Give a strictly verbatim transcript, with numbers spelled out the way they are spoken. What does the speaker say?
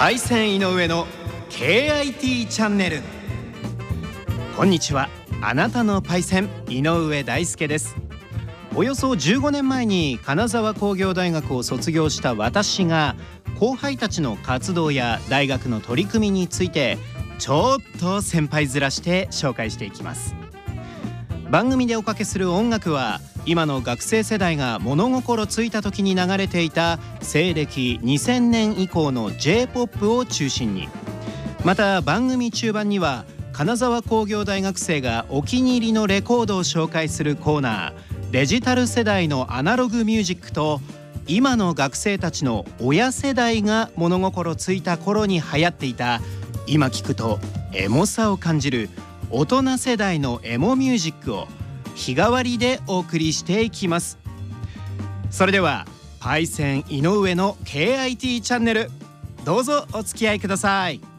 パイセン井上の ケーアイティー チャンネル。こんにちは、あなたのパイセン井上大輔です。およそじゅうごねんまえに金沢工業大学を卒業した私が、後輩たちの活動や大学の取り組みについてちょっと先輩面して紹介していきます。番組でおかけする音楽は、今の学生世代が物心ついた時に流れていた西暦にせんねん以降の ジェイポップ を中心に、また番組中盤には金沢工業大学生がお気に入りのレコードを紹介するコーナー、デジタル世代のアナログミュージックと、今の学生たちの親世代が物心ついた頃に流行っていた、今聞くとエモさを感じる大人世代のエモミュージックを日替わりでお送りしていきます。それではパイセン井上の ケーアイティー チャンネル、どうぞお付き合いください。